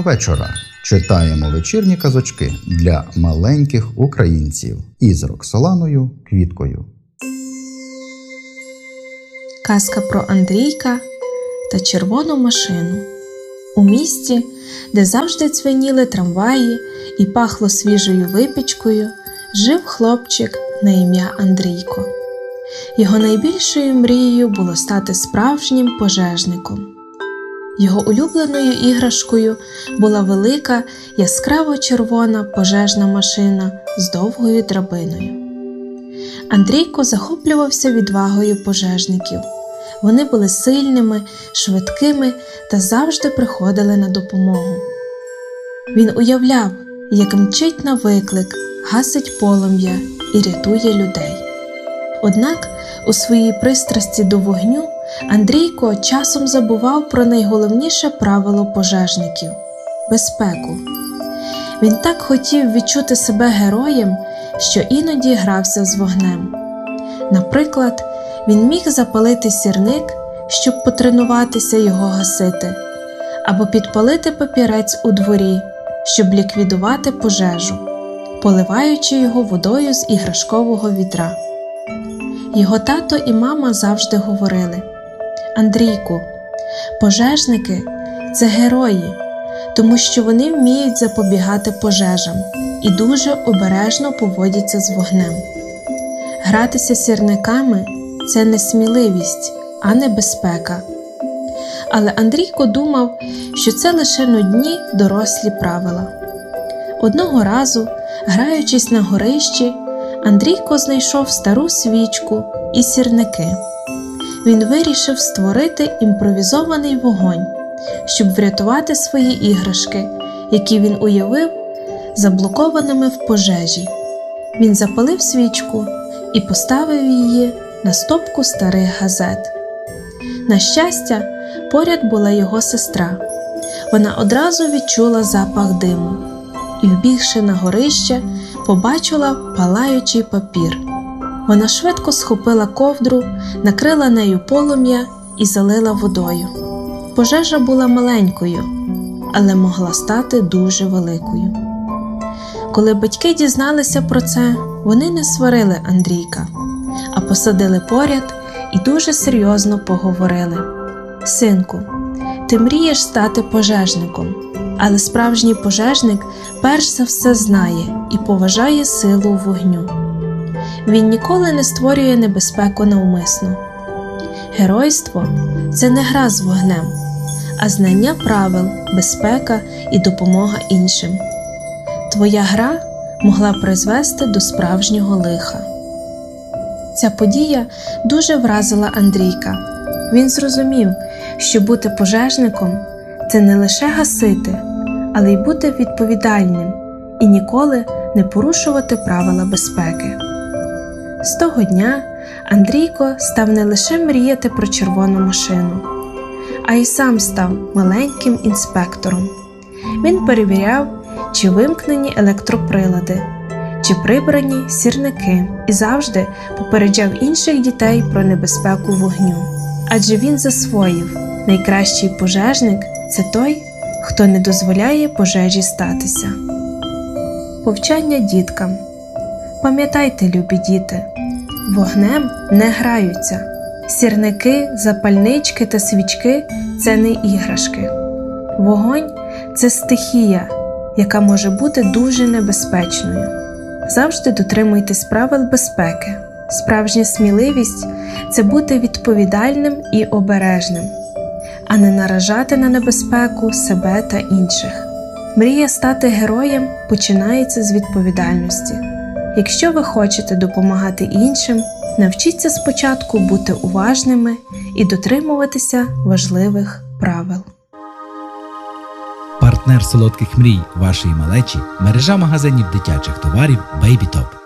вечора. Читаємо вечірні казочки для маленьких українців із Роксоланою Квіткою. Казка про Андрійка та червону машину. У місті, де завжди дзвеніли трамваї і пахло свіжою випічкою, жив хлопчик на ім'я Андрійко. Його найбільшою мрією було стати справжнім пожежником. Його улюбленою іграшкою була велика, яскраво-червона пожежна машина з довгою драбиною. Андрійко захоплювався відвагою пожежників. Вони були сильними, швидкими та завжди приходили на допомогу. Він уявляв, як мчить на виклик, гасить полум'я і рятує людей. Однак у своїй пристрасті до вогню Андрійко часом забував про найголовніше правило пожежників – безпеку. Він так хотів відчути себе героєм, що іноді грався з вогнем. Наприклад, він міг запалити сірник, щоб потренуватися його гасити, або підпалити папірець у дворі, щоб ліквідувати пожежу, поливаючи його водою з іграшкового відра. Його тато і мама завжди говорили: «Андрійку, пожежники – це герої, тому що вони вміють запобігати пожежам і дуже обережно поводяться з вогнем. Гратися сірниками – це не сміливість, а небезпека». Але Андрійко думав, що це лише нудні дорослі правила. Одного разу, граючись на горищі, Андрійко знайшов стару свічку і сірники. Він вирішив створити імпровізований вогонь, щоб врятувати свої іграшки, які він уявив заблокованими в пожежі. Він запалив свічку і поставив її на стопку старих газет. На щастя, поряд була його сестра. Вона одразу відчула запах диму і, вбігши на горище, побачила палаючий папір. Вона швидко схопила ковдру, накрила нею полум'я і залила водою. Пожежа була маленькою, але могла стати дуже великою. Коли батьки дізналися про це, вони не сварили Андрійка, а посадили поряд і дуже серйозно поговорили: «Синку, ти мрієш стати пожежником, але справжній пожежник перш за все знає і поважає силу вогню. Він ніколи не створює небезпеку навмисно. Геройство – це не гра з вогнем, а знання правил, безпека і допомога іншим. Твоя гра могла призвести до справжнього лиха». Ця подія дуже вразила Андрійка. Він зрозумів, що бути пожежником – це не лише гасити, але й бути відповідальним і ніколи не порушувати правила безпеки. З того дня Андрійко став не лише мріяти про червону машину, а й сам став маленьким інспектором. Він перевіряв, чи вимкнені електроприлади, чи прибрані сірники, і завжди попереджав інших дітей про небезпеку вогню. Адже він засвоїв: найкращий пожежник – це той, хто не дозволяє пожежі статися. Повчання діткам. Пам'ятайте, любі діти, вогнем не граються. Сірники, запальнички та свічки – це не іграшки. Вогонь – це стихія, яка може бути дуже небезпечною. Завжди дотримуйтесь правил безпеки. Справжня сміливість – це бути відповідальним і обережним, а не наражати на небезпеку себе та інших. Мрія стати героєм починається з відповідальності. Якщо ви хочете допомагати іншим, навчіться спочатку бути уважними і дотримуватися важливих правил. Партнер солодких мрій вашої малечі – мережа магазинів дитячих товарів Baby Top.